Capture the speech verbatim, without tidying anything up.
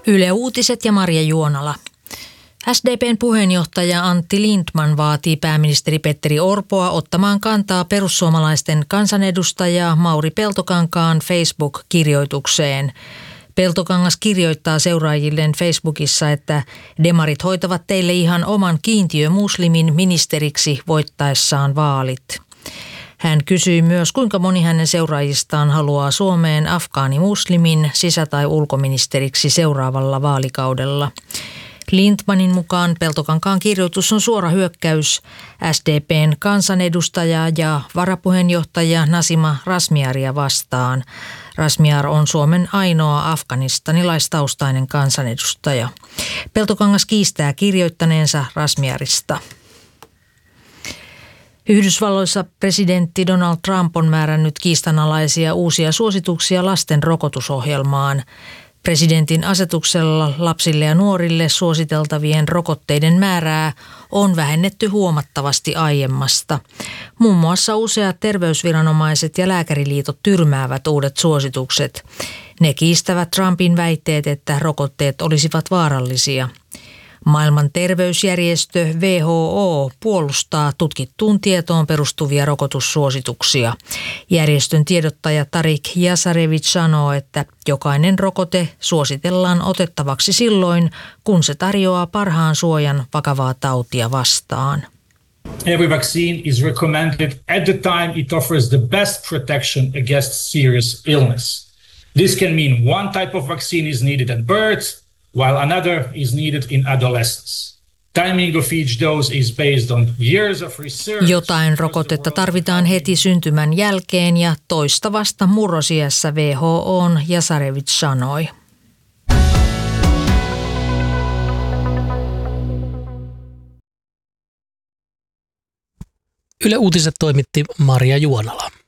Yle Uutiset ja Marja Juonala. S D P:n puheenjohtaja Antti Lindtman vaatii pääministeri Petteri Orpoa ottamaan kantaa perussuomalaisten kansanedustajaa Mauri Peltokankaan Facebook-kirjoitukseen. Peltokangas kirjoittaa seuraajilleen Facebookissa, että demarit hoitavat teille ihan oman kiintiömuslimin ministeriksi voittaessaan vaalit. Hän kysyy myös, kuinka moni hänen seuraajistaan haluaa Suomeen afgaanimuslimin sisä- tai ulkoministeriksi seuraavalla vaalikaudella. Lindtmanin mukaan Peltokankaan kirjoitus on suora hyökkäys S D P:n kansanedustajaa ja varapuheenjohtaja Nasima Razmyaria vastaan. Razmyar on Suomen ainoa afganistanilaistaustainen kansanedustaja. Peltokangas kiistää kirjoittaneensa Razmyarista. Yhdysvalloissa presidentti Donald Trump on määrännyt kiistanalaisia uusia suosituksia lasten rokotusohjelmaan. Presidentin asetuksella lapsille ja nuorille suositeltavien rokotteiden määrää on vähennetty huomattavasti aiemmasta. Muun muassa useat terveysviranomaiset ja lääkäriliitot tyrmäävät uudet suositukset. Ne kiistävät Trumpin väitteet, että rokotteet olisivat vaarallisia. Maailman terveysjärjestö W H O puolustaa tutkittuun tietoon perustuvia rokotussuosituksia. Järjestön tiedottaja Tarik Jasarevic sanoo, että jokainen rokote suositellaan otettavaksi silloin, kun se tarjoaa parhaan suojan vakavaa tautia vastaan. Every vaccine is recommended at the time it offers the best protection against serious illness. This can mean one type of vaccine is needed at birth, while another is needed in adolescence. Timing of each dose is based on years of research. Jotain rokotetta tarvitaan heti syntymän jälkeen ja toista vasta murrosiässä, W H O:n Jasarevic sanoi. Yle Uutiset toimitti Marja Juonala.